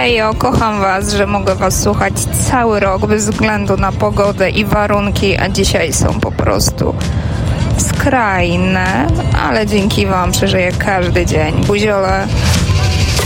Hejo, kocham Was, że mogę Was słuchać cały rok bez względu na pogodę i warunki, a dzisiaj są po prostu skrajne, ale dzięki Wam przeżyję każdy dzień. Buziole.